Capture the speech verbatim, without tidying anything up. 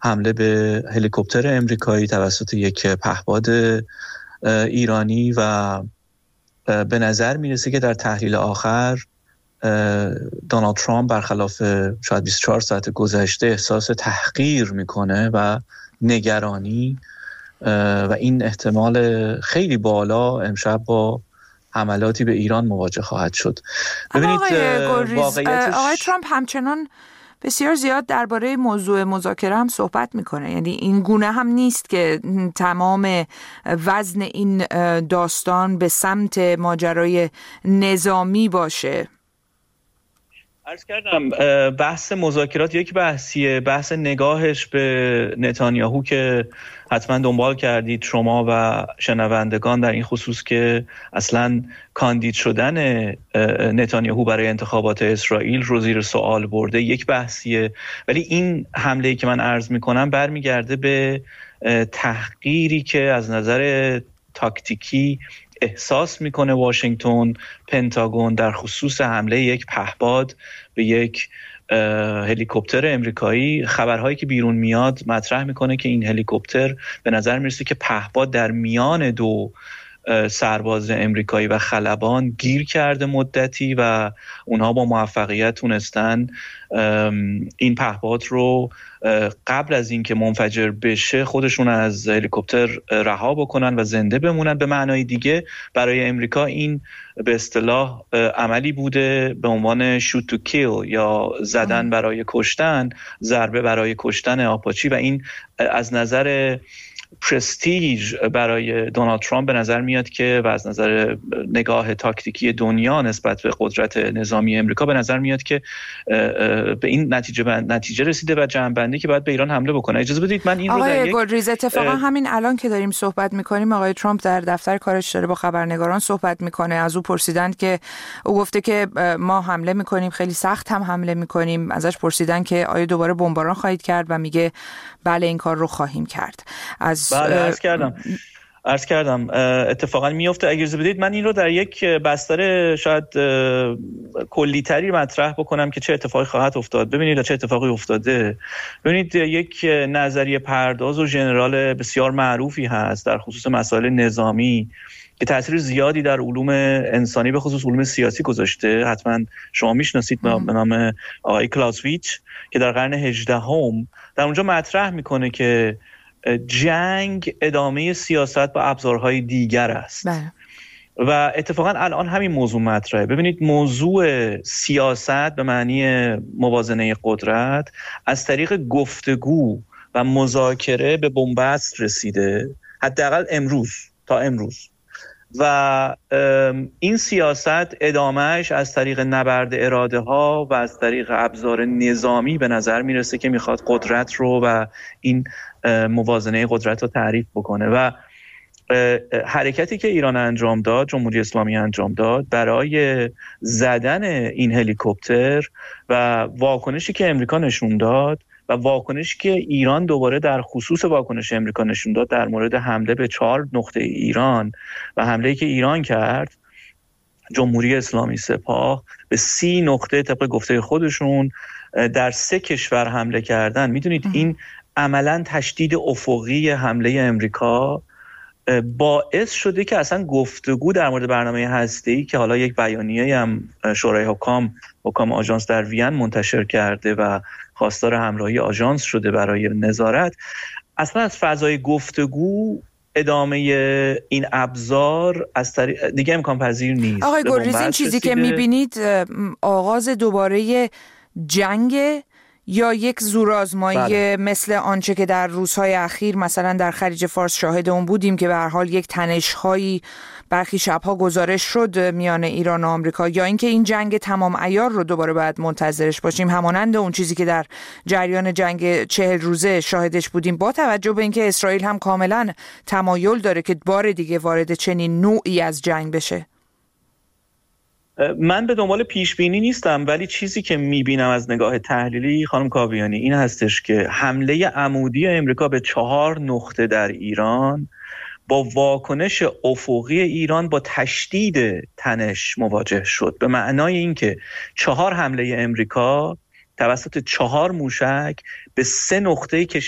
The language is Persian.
حمله به هلیکوپتر امریکایی توسط یک پهپاد ایرانی و به نظر میرسه که در تحلیل آخر دونالد ترامپ برخلاف شاید بیست و چهار ساعت گذشته احساس تحقیر میکنه و نگرانی و این احتمال خیلی بالا امشب با حملاتی به ایران مواجه خواهد شد. ببینید واقعیتش آقای ترامپ همچنان بسیار زیاد درباره موضوع مذاکره هم صحبت میکنه، یعنی این گونه هم نیست که تمام وزن این داستان به سمت ماجرای نظامی باشه. عرض کردم بحث مذاکرات یک بحثیه، بحث نگاهش به نتانیاهو که حتما دنبال کردید شما و شنوندگان در این خصوص که اصلا کاندید شدن نتانیاهو برای انتخابات اسرائیل رو زیر سوال برده یک بحثیه، ولی این حمله‌ای که من عرض میکنم برمیگرده به تحقیری که از نظر تاکتیکی احساس میکنه واشنگتن، پنتاگون در خصوص حمله یک پهپاد به یک هلیکوپتر امریکایی. خبرهایی که بیرون میاد مطرح میکنه که این هلیکوپتر به نظر میرسه که پهپاد در میان دو سرباز امریکایی و خلبان گیر کرده مدتی و اونها با موفقیت تونستن این پهپاد رو قبل از اینکه منفجر بشه خودشون از هلیکوپتر رها بکنن و زنده بمونن. به معنای دیگه برای امریکا این به اصطلاح عملی بوده به عنوان shoot to kill یا زدن برای کشتن، ضربه برای کشتن آپاچی، و این از نظر پرستیژ برای دونالد ترامپ به نظر میاد که و از نظر نگاه تاکتیکی دنیا نسبت به قدرت نظامی امریکا به نظر میاد که به این نتیجه نتیجه رسیده و جمع‌بندی که باید به ایران حمله بکنه. اجازه بدید من این رو در یک گلریز اتفاقا همین الان که داریم صحبت میکنیم آقای ترامپ در دفتر کارش داره با خبرنگاران صحبت میکنه. از او پرسیدن که او گفته که ما حمله میکنیم، خیلی سخت هم حمله میکنیم. ازش پرسیدن که آیا دوباره بمباران خواهید کرد و میگه بله این کار رو خواهیم کرد. از بله عرض کردم عرض کردم اتفاقا میفته. اجازه بدید من این رو در یک بستر شاید کلی‌تری مطرح بکنم که چه اتفاقی خواهد افتاد. ببینید چه اتفاقی افتاده. ببینید یک نظریه پرداز و ژنرال بسیار معروفی هست در خصوص مسائل نظامی که تأثیر زیادی در علوم انسانی به خصوص علوم سیاسی گذاشته. حتما شما میشناسید به نام آقای کلاوزویچ که در قرن هجدهم در اونجا مطرح میکنه که جنگ ادامه سیاست با ابزارهای دیگر است. بله. و اتفاقا الان همین موضوع مطرحه. ببینید موضوع سیاست به معنی موازنه قدرت از طریق گفتگو و مذاکره به بنبست رسیده، حداقل امروز تا امروز، و این سیاست ادامهش از طریق نبرد اراده ها و از طریق ابزار نظامی به نظر میرسه که میخواد قدرت رو و این موازنه قدرت رو تعریف بکنه. و حرکتی که ایران انجام داد، جمهوری اسلامی انجام داد برای زدن این هلیکوپتر و واکنشی که امریکا نشون داد و واکنشی که ایران دوباره در خصوص واکنش امریکا نشون داد در مورد حمله به چهار نقطه ایران و حمله‌ای که ایران کرد، جمهوری اسلامی سپاه به سی نقطه طبق گفته خودشون در سه کشور حمله کردن. میدونید این عملاً تشدید افقی حمله امریکا باعث شده که اصلا گفتگو در مورد برنامه هسته‌ای که حالا یک بیانیه هم شورای حکام حکام آژانس در وین منتشر کرده و خواستار همراهی آژانس شده برای نظارت، اصلا از فضای گفتگو ادامه این ابزار از طریق دیگه امکان پذیر نیست. آقای گلریز این چیزی که میبینید آغاز دوباره جنگ یا یک زورآزمایی بله. مثل آنچه که در روزهای اخیر مثلا در خلیج فارس شاهد اون بودیم که به هر حال یک تنش‌هایی برخی شب‌ها گزارش شد میان ایران و آمریکا، یا اینکه این جنگ تمام عیار رو دوباره باید منتظرش باشیم همانند اون چیزی که در جریان جنگ چهل روزه شاهدش بودیم، با توجه به اینکه اسرائیل هم کاملا تمایل داره که بار دیگه وارد چنین نوعی از جنگ بشه؟ من به دنبال پیش بینی نیستم، ولی چیزی که میبینم از نگاه تحلیلی خانم کاویانی این هستش که حمله عمودی امریکا به چهار نقطه در ایران با واکنش افقی ایران با تشدید تنش مواجه شد، به معنای اینکه چهار حمله امریکا توسط چهار موشک به سه نقطه